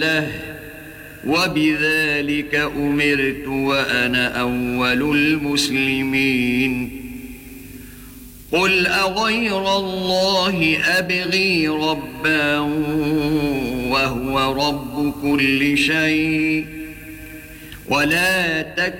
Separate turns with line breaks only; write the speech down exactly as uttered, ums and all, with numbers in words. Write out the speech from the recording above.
وبذلك أمرت وأنا أول المسلمين قل أغير الله أبغي ربا وهو رب كل شيء ولا تك